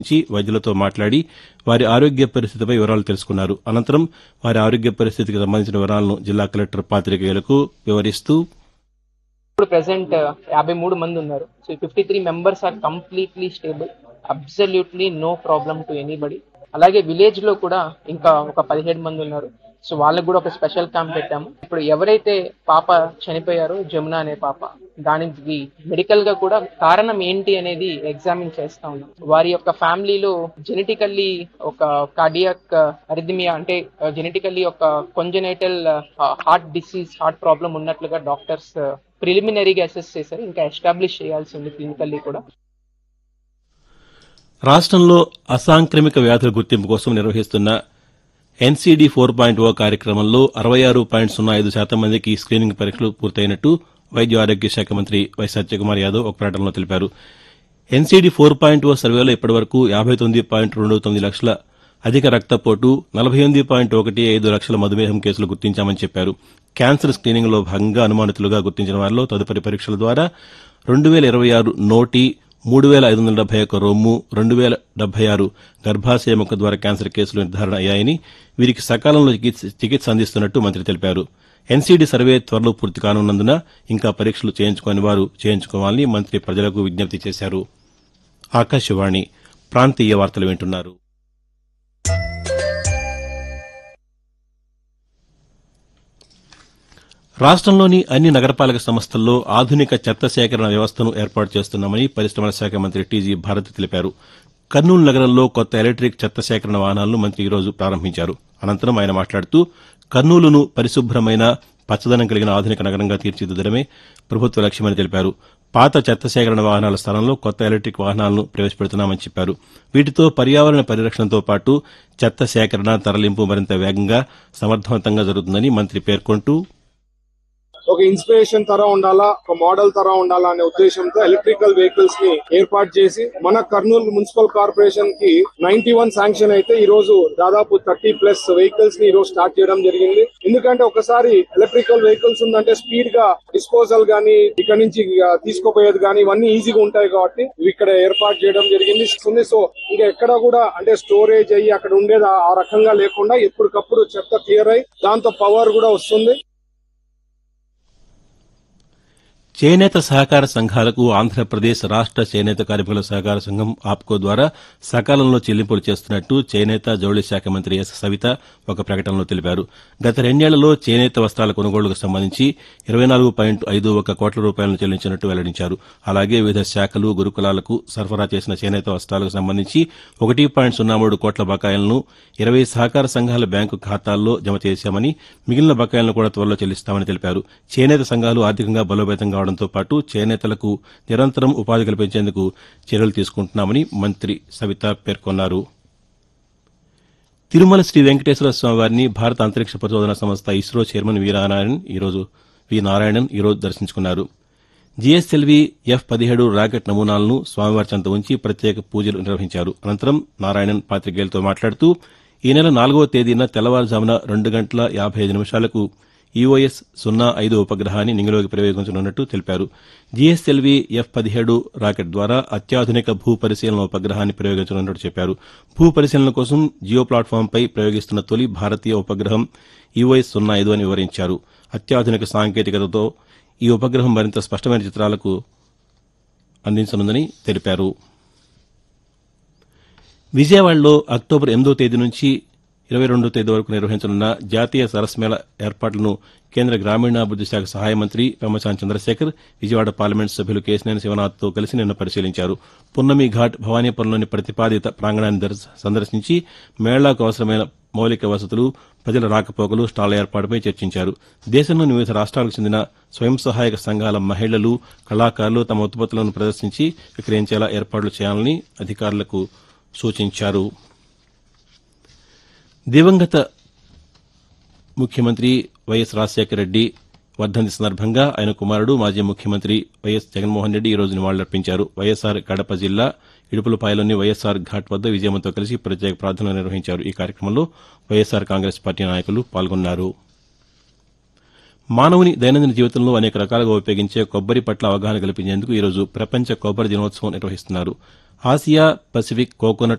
వైద్యులతో మాట్లాడి వారి ఆరోగ్య పరిస్థితిపై వివరాలు తెలుసుకున్నారు. అనంతరం వారి ఆరోగ్య పరిస్థితికి సంబంధించిన వివరాలను జిల్లా కలెక్టర్ పాతికేయులకు వివరిస్తూ ఇప్పుడు ప్రెసెంట్ 53 మంది ఉన్నారు. So 53 members are completely stable, absolutely no problem to anybody. అలాగే విలేజ్ లో కూడా ఇంకా ఒక 17 మంది ఉన్నారు. సో వాళ్ళకు కూడా ఒక స్పెషల్ క్యాంప్ పెట్టాము. ఇప్పుడు ఎవరైతే పాప చనిపోయారో జమున అనే పాప, దానికి మెడికల్ గా కూడా కారణం ఏంటి అనేది ఎగ్జామిన్ చేస్తా ఉన్నాం. వారి యొక్క ఫ్యామిలీలో జెనెటికల్లీ ఒక కార్డియాక్ అరిథమియా అంటే జెనెటికల్లీ ఒక కొంజెనైటల్ హార్ట్ డిసీజ్, హార్ట్ ప్రాబ్లం ఉన్నట్లుగా డాక్టర్స్ ప్రిలిమినరీగా అసెస్ చేశారు. ఇంకా ఎస్టాబ్లిష్ చేయాల్సి ఉంది క్లినికల్లీ కూడా. రాష్ట్రంలో అసాంక్రమిక వ్యాధుల గుర్తింపు కోసం నిర్వహిస్తున్న ఎన్సీడీ 4.0 కార్యక్రమంలో 66.05% మందికి స్క్రీనింగ్ పరీక్షలు పూర్తయినట్టు వైద్య ఆరోగ్య శాఖ మంత్రి వై సత్యకుమార్ యాదవ్ ఒక ప్రకటనలో తెలిపారు. ఎన్సీడీ 4.0 సర్వేలో ఇప్పటివరకు 59.29 లక్షల అధిక రక్తపోటు, 48.15 లక్షల మధుమేహం కేసులు గుర్తించామని చెప్పారు. క్యాన్సర్ స్క్రీనింగ్లో భాగంగా అనుమానితులుగా గుర్తించిన వారిలో తదుపరి పరీక్షల ద్వారా 2026 నోటి, 3571 రొమ్ము, 2076 గర్భాశయ ముఖ ద్వారా క్యాన్సర్ కేసులు నిర్ధారణ అయ్యాయని, వీరికి సకాలంలో చికిత్స అందిస్తున్నట్టు మంత్రి తెలిపారు. ఎన్సీడీ సర్వే త్వరలో పూర్తి కానున్నందున ఇంకా పరీక్షలు చేయించుకోని వారు చేయించుకోవాలని మంత్రి ప్రజలకు విజ్ఞప్తి చేశారు. ఆకాశవాణి ప్రాంతీయ వార్తలు వింటున్నారు. రాష్ట్రంలోని అన్ని నగరపాలక సంస్థల్లో ఆధునిక చెత్త సేకరణ వ్యవస్థను ఏర్పాటు చేస్తున్నామని పరిశ్రమల శాఖ మంత్రి టీజీ భారత్ తెలిపారు. కర్నూలు నగరంలో కొత్త ఎలక్టిక్ చెత్త సేకరణ వాహనాలను మంత్రి ఈరోజు ప్రారంభించారు. అనంతరం ఆయన మాట్లాడుతూ కర్నూలును పరిశుభ్రమైన, పచ్చదనం కలిగిన ఆధునిక నగరంగా తీర్చిదిద్దడమే ప్రభుత్వ లక్ష్యమని తెలిపారు. పాత చెత్త సేకరణ వాహనాల స్థానంలో కొత్త ఎలక్టిక్ వాహనాలను ప్రవేశపెడుతున్నామని చెప్పారు. వీటితో పర్యావరణ పరిరక్షణతో పాటు చెత్త సేకరణ, తరలింపు మరింత వేగంగా, సమర్థవంతంగా జరుగుతుందని మంత్రి పేర్కొంటూ ఒక ఇన్స్పిరేషన్ తర ఉండాలా, ఒక మోడల్ తర ఉండాలా అనే ఉద్దేశంతో ఎలక్ట్రికల్ వెహికల్స్ ని ఏర్పాటు చేసి మన కర్నూలు మున్సిపల్ కార్పొరేషన్ కి 91 శాంక్షన్ అయితే ఈ రోజు దాదాపు 30+ వెహికల్స్ ని ఈ రోజు స్టార్ట్ చేయడం జరిగింది. ఎందుకంటే ఒకసారి ఎలక్ట్రికల్ వెహికల్స్ ఉందంటే స్పీడ్ గా డిస్పోజల్ గానీ, ఇక్కడ నుంచి తీసుకుపోయేది గానీ ఇవన్నీ ఈజీగా ఉంటాయి కాబట్టి ఇక్కడ ఏర్పాటు చేయడం జరిగింది. సో ఇంకా ఎక్కడ కూడా అంటే స్టోరేజ్ అయ్యి అక్కడ ఉండేది ఆ రకంగా లేకుండా ఎప్పటికప్పుడు చెత్త క్లియర్ అయ్యి దాంతో పవర్ కూడా వస్తుంది. చేనేత సహకార సంఘాలకు ఆంధ్రప్రదేశ్ రాష్ట చేనేత కార్మికుల సహకార సంఘం ఆప్కో ద్వారా సకాలంలో చెల్లింపులు చేస్తున్నట్టు చేనేత, జౌళి శాఖ మంత్రి ఎస్ సవిత ఒక ప్రకటనలో తెలిపారు. గత 2 ఏళ్లలో చేనేత వస్త్రాల కొనుగోలుకు సంబంధించి 24.51 కోట్ల రూపాయలను చెల్లించినట్టు వెల్లడించారు. అలాగే వివిధ శాఖలు, గురుకులాలకు సరఫరా చేసిన చేనేత వస్త్రాలకు సంబంధించి 1.03 కోట్ల బకాయిలను 20 సహకార సంఘాల బ్యాంకు ఖాతాల్లో జమ చేశామని, మిగిలిన బకాయిలను కూడా త్వరలో చెల్లిస్తామని తెలిపారు. చేనేత సంఘాలు ఆర్థికంగా బలోపేతం కావడంతో పాటు చేనేతలకు నిరంతరం ఉపాధి కల్పించేందుకు చర్యలు తీసుకుంటున్నామని మంత్రి సవిత పేర్కొన్నారు. తిరుమల శ్రీ వెంకటేశ్వర స్వామివారిని భారత అంతరిక్ష పరిశోధనా సంస్థ ఇస్రో చైర్మన్ వి నారాయణన్ ఈరోజు దర్శించుకున్నారు. జీఎస్ఎల్వీ F-17 రాకెట్ నమూనాలను స్వామివారి చెంత ఉంచి ప్రత్యేక పూజలు నిర్వహించారు. అనంతరం నారాయణన్ పాతికేయులతో మాట్లాడుతూ ఈ నెల 4వ తేదీన తెల్లవారుజామున 2:55 ఈఓఎస్ 05 ఉపగ్రహాన్ని నింగిలోకి ప్రయోగించనున్నట్టు తెలిపారు. జీఎస్ఎల్వీ F-17 రాకెట్ ద్వారా అత్యాధునిక భూ పరిశీలన ఉపగ్రహాన్ని ప్రయోగించనున్నట్టు చెప్పారు. భూ పరిశీలన కోసం జియో ప్లాట్ఫామ్పై ప్రయోగిస్తున్న తొలి భారతీయ ఉపగ్రహం ఈఓఎస్ 05 అని వివరించారు. అత్యాధునిక సాంకేతికతతో ఈ ఉపగ్రహం మరింత స్పష్టమైన చిత్రాలకు అందించనుందని తెలిపారు. విజయవాడలో అక్టోబర్ 8వ తేదీ నుంచి 22వ తేదీ వరకు నిర్వహించనున్న జాతీయ సరస్ మేళా ఏర్పాట్లను కేంద్ర గ్రామీణాభివృద్ది శాఖ సహాయ మంత్రి పెమ్మసాని చంద్రశేఖర్ విజయవాడ పార్లమెంటు సభ్యులు కేశినేని శివనాథ్తో కలిసి నిన్న పరిశీలించారు. పున్నమి ఘాట్ భవానీపురంలోని ప్రతిపాదిత ప్రాంగణాన్ని సందర్శించి మేళాకు అవసరమైన మౌలిక వసతులు, ప్రజల రాకపోకలు, స్టాళ్ల ఏర్పాటుపై చర్చించారు. దేశంలోని వివిధ రాష్ట్రాలకు చెందిన స్వయం సహాయక సంఘాల మహిళలు, కళాకారులు తమ ఉత్పత్తులను ప్రదర్శించి విక్రయించేలా ఏర్పాట్లు చేయాలని అధికారులకు సూచించారు. దివంగత ముఖ్యమంత్రి వైఎస్ రాజశేఖర రెడ్డి వర్ధంతి సందర్భంగా ఆయన కుమారుడు మాజీ ముఖ్యమంత్రి వైఎస్ జగన్మోహన్ రెడ్డి ఈ రోజు నివాళులర్పించారు. వైఎస్ఆర్ కడప జిల్లా ఇడుపులపాయలోని వైఎస్ఆర్ ఘాట్ వద్ద విజయమ్మతో కలిసి ప్రత్యేక ప్రార్థనలు నిర్వహించారు. ఈ కార్యక్రమంలో వైఎస్ఆర్ కాంగ్రెస్ పార్టీ నాయకులు పాల్గొన్నారు. మానవుని దైనందిన జీవితంలో అనేక రకాలుగా ఉపయోగించే కొబ్బరి పట్ల అవగాహన కల్పించేందుకు ఈరోజు ప్రపంచ కొబ్బరి దినోత్సవం నిర్వహిస్తున్నారు. Asia Pacific coconut